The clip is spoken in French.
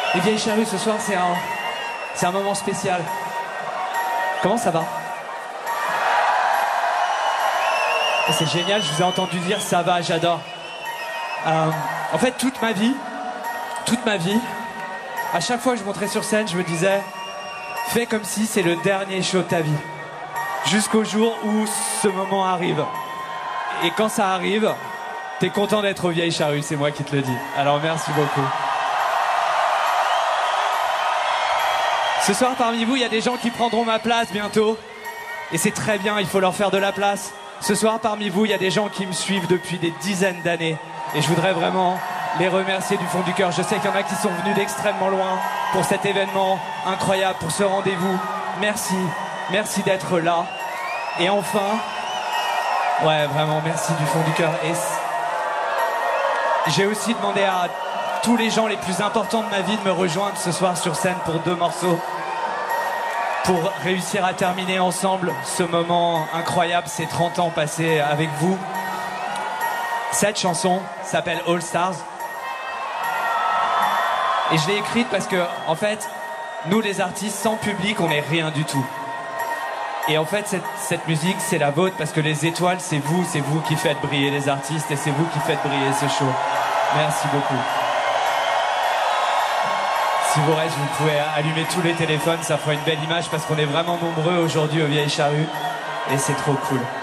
Les Vieilles Charrues, ce soir, c'est un moment spécial. Comment ça va? C'est génial, je vous ai entendu dire ça va, j'adore. En fait, toute ma vie, à chaque fois que je montais sur scène, je me disais, fais comme si c'est le dernier show de ta vie. Jusqu'au jour où ce moment arrive. Et quand ça arrive, t'es content d'être aux Vieilles Charrues, c'est moi qui te le dis. Alors merci beaucoup. Ce soir, parmi vous, il y a des gens qui prendront ma place bientôt. Et c'est très bien, il faut leur faire de la place. Ce soir, parmi vous, il y a des gens qui me suivent depuis des dizaines d'années. Et je voudrais vraiment les remercier du fond du cœur. Je sais qu'il y en a qui sont venus d'extrêmement loin pour cet événement incroyable, pour ce rendez-vous. Merci, merci d'être là. Et enfin, ouais, vraiment, merci du fond du cœur. Et j'ai aussi demandé à tous les gens les plus importants de ma vie de me rejoindre ce soir sur scène pour 2 morceaux. Pour réussir à terminer ensemble ce moment incroyable, ces 30 ans passés avec vous. Cette chanson s'appelle All Stars. Et je l'ai écrite parce que, en fait, nous les artistes, sans public, on n'est rien du tout. Et en fait, cette musique, c'est la vôtre parce que les étoiles, c'est vous qui faites briller les artistes et c'est vous qui faites briller ce show. Merci beaucoup. Si vous restez, vous pouvez allumer tous les téléphones, ça fera une belle image parce qu'on est vraiment nombreux aujourd'hui aux Vieilles Charrues et c'est trop cool.